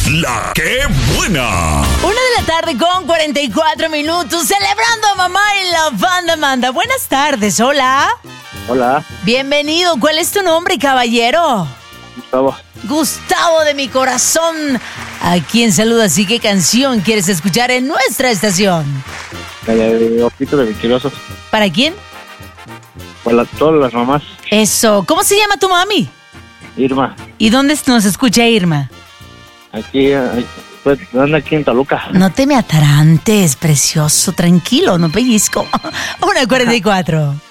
La que buena. 1:44 p.m, celebrando a mamá y la banda manda. Buenas tardes, hola. Hola, Bienvenido, ¿cuál es tu nombre, caballero? Gustavo. Gustavo de mi corazón. ¿A quién saludas y qué canción quieres escuchar en nuestra estación? Ojito de mentirosos. ¿Para quién? Para todas las mamás. Eso, ¿cómo se llama tu mami? Irma, ¿Y dónde nos escucha Irma? aquí, pues, anda aquí en Toluca. No te me atarantes, precioso, tranquilo, no pellizco. 1:44.